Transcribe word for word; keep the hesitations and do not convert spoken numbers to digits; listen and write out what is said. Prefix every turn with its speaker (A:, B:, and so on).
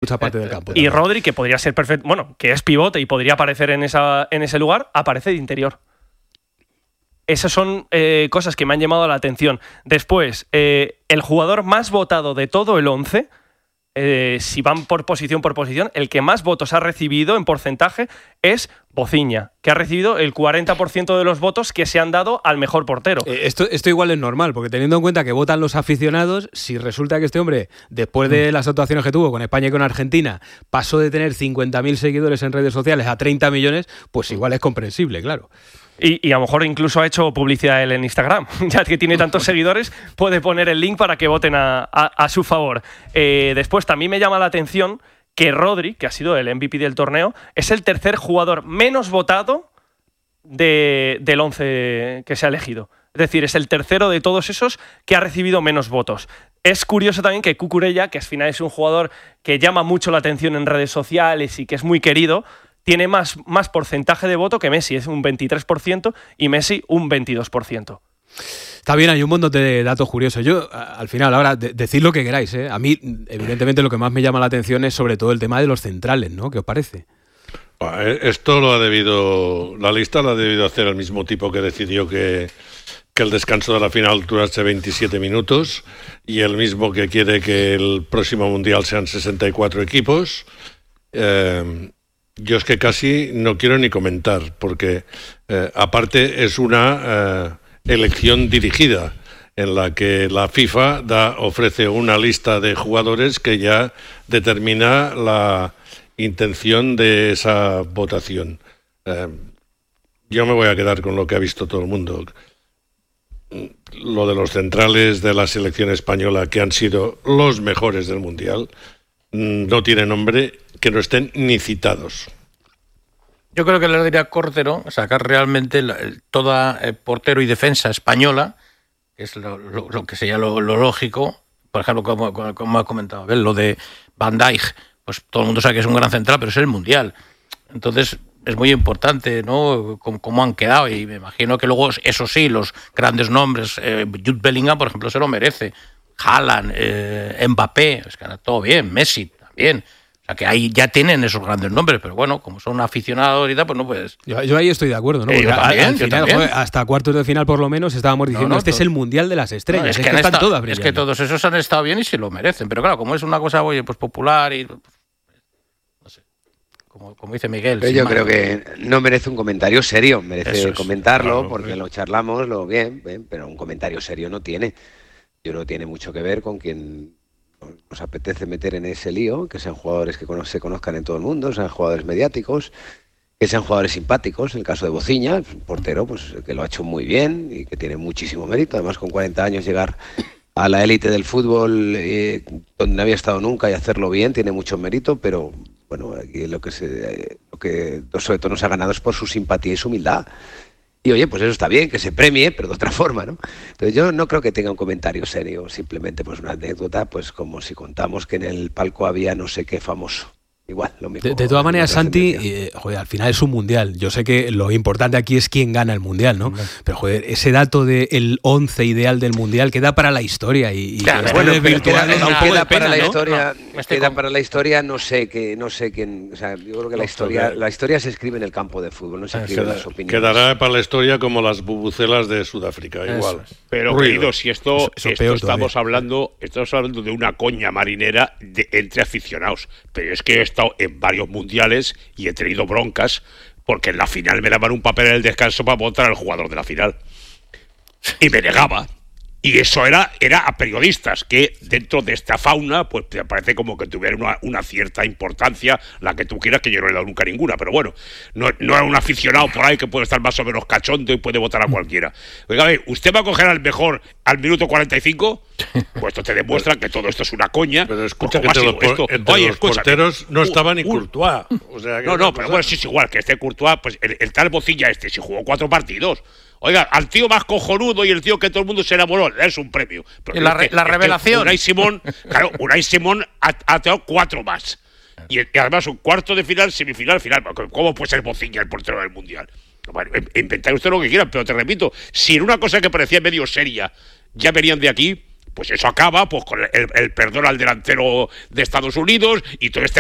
A: mucha parte del campo.
B: Y
A: también.
B: Rodri, que podría ser perfecto, bueno, que es pivote y podría aparecer en, esa, en ese lugar, aparece de interior. Esas son eh, cosas que me han llamado la atención. Después, eh, el jugador más votado de todo el once, eh, si van por posición por posición, el que más votos ha recibido en porcentaje es Bociña, que ha recibido el cuarenta por ciento de los votos que se han dado al mejor portero.
A: Eh, esto, esto igual es normal, porque teniendo en cuenta que votan los aficionados, si resulta que este hombre, después de las actuaciones que tuvo con España y con Argentina, pasó de tener cincuenta mil seguidores en redes sociales a treinta millones, pues igual es comprensible, claro.
B: Y, y a lo mejor incluso ha hecho publicidad él en Instagram. Ya que tiene tantos seguidores, puede poner el link para que voten a, a, a su favor. Eh, después también me llama la atención que Rodri, que ha sido el M V P del torneo, es el tercer jugador menos votado de, del once que se ha elegido. Es decir, es el tercero de todos esos que ha recibido menos votos. Es curioso también que Cucurella, que al final es un jugador que llama mucho la atención en redes sociales y que es muy querido, tiene más, más porcentaje de voto que Messi, es un veintitrés por ciento y Messi un veintidós por ciento.
A: Está bien, hay un montón de datos curiosos. Yo, al final, ahora, de, decid lo que queráis, ¿eh? A mí, evidentemente, lo que más me llama la atención es sobre todo el tema de los centrales, ¿no? ¿Qué os parece?
C: Esto lo ha debido, la lista la ha debido hacer el mismo tipo que decidió que, que el descanso de la final durase veintisiete minutos y el mismo que quiere que el próximo Mundial sean sesenta y cuatro equipos. Eh, yo es que casi no quiero ni comentar, porque eh, aparte es una eh, elección dirigida en la que la FIFA da, ofrece una lista de jugadores que ya determina la intención de esa votación. Eh, yo me voy a quedar con lo que ha visto todo el mundo. Lo de los centrales de la selección española, que han sido los mejores del Mundial, no tiene nombre que no estén ni citados.
D: Yo creo que le diría a Cordero sacar realmente la, toda eh, portero y defensa española, que es lo, lo, lo que sería lo, lo lógico. Por ejemplo, como, como ha comentado Abel, lo de Van Dijk, pues todo el mundo sabe que es un gran central, pero es el Mundial. Entonces es muy importante, ¿no?, cómo, cómo han quedado, y me imagino que luego, eso sí, los grandes nombres, eh, Jude Bellingham, por ejemplo, se lo merece, Haaland, eh, Mbappé, es que todo bien, Messi también. O sea, que ahí ya tienen esos grandes nombres, pero bueno, como son aficionados y tal, pues no puedes.
A: Yo, yo ahí estoy de acuerdo, ¿no?
D: Eh, yo también,
A: al
D: yo
A: final,
D: también.
A: joder, hasta cuartos de final por lo menos estábamos diciendo,
D: No, no,
A: este
D: todo.
A: es el Mundial de las estrellas,
D: No,
A: es,
D: es,
A: que,
D: que
A: están
D: estado,
A: todas
D: es
A: brillando.
D: que todos esos han estado bien y se lo merecen, pero claro, como es una cosa, oye, pues popular y... No sé, como, como dice Miguel.
E: Pero yo creo que no merece un comentario serio, merece
D: Eso es,
E: comentarlo,
D: claro,
E: porque
D: bien.
E: lo charlamos, lo bien, bien, pero un comentario serio no tiene. Yo creo que tiene mucho que ver con quien nos apetece meter en ese lío, que sean jugadores que cono- se conozcan en todo el mundo, sean jugadores mediáticos, que sean jugadores simpáticos. En el caso de Bociña, un portero pues que lo ha hecho muy bien y que tiene muchísimo mérito. Además, con cuarenta años llegar a la élite del fútbol, eh, donde no había estado nunca, y hacerlo bien, tiene mucho mérito, pero bueno, aquí lo que, se, lo que sobre todo nos ha ganado es por su simpatía y su humildad. Y oye, pues eso está bien, que se premie, pero de otra forma, ¿no? Entonces yo no creo que tenga un comentario serio, simplemente pues una anécdota, pues como si contamos que en el palco había no sé qué famoso. Igual, lo mismo.
A: De, de todas maneras, Santi,
E: trascendencia.
A: eh, joder, al final es un mundial. Yo sé que lo importante aquí es quién gana el mundial, ¿no? Pero joder, ese dato del once ideal del mundial queda para la historia y, y
D: Claro,
A: que
E: Bueno,
A: esté
E: pero
A: desvirtuado
E: queda,
A: da un poco
E: queda
A: de
E: para
A: pena,
E: la
A: ¿no?
E: historia,
D: No, me estoy
E: queda
D: con-
E: para la historia, no sé que, no sé quién, o sea, yo creo que la
C: No,
E: historia,
C: porque-
E: la historia se escribe en el campo de fútbol, no se escribe en
C: Queda-
E: las opiniones.
C: quedará para la historia como las bubucelas de Sudáfrica,
D: Eso
C: igual.
D: es.
F: Pero,
C: Ruido.
F: querido, si esto,
A: Eso- eso
F: esto
A: peor
F: estamos
A: todavía.
F: hablando, estamos hablando de una coña marinera de, entre aficionados. Pero es que he estado en varios mundiales y he tenido broncas porque en la final me daban un papel en el descanso para votar al jugador de la final. Y me negaba. Y eso era, era a periodistas que dentro de esta fauna, pues te parece como que tuvieran una, una cierta importancia, la que tú quieras, que yo no le he dado nunca ninguna, pero bueno, no, no era un aficionado por ahí que puede estar más o menos cachondo y puede votar a cualquiera. Oiga, a ver, ¿usted va a coger al mejor al minuto cuarenta y cinco? Pues esto te demuestra que todo esto es una coña.
C: Pero escucha
F: Porque,
C: que entre los,
F: máximo,
C: por-
F: esto-
C: entre
F: oye,
C: los
F: escúchame,
C: porteros no
F: un-
C: estaba ni
F: un-
C: Courtois. O sea, que
F: No,
C: una
F: no, pero
C: cosa-
F: bueno, sí es igual, que este Courtois, pues el, el tal Bociña este, si jugó cuatro partidos. Oiga, al tío más cojonudo y el tío que todo el mundo se enamoró, le das un premio. Pero
D: Y la
F: es
D: re-
F: que-
D: la
F: es que
D: revelación.
F: Unai Simón, claro, Unai Simón ha, ha tenido cuatro más. Y, y además un cuarto de final, semifinal, final. ¿Cómo puede ser Bociña el portero del Mundial? Bueno, in- inventar usted lo que quieran, pero te repito, si en una cosa que parecía medio seria ya venían de aquí, pues eso acaba pues con el, el perdón al delantero de Estados Unidos y todo este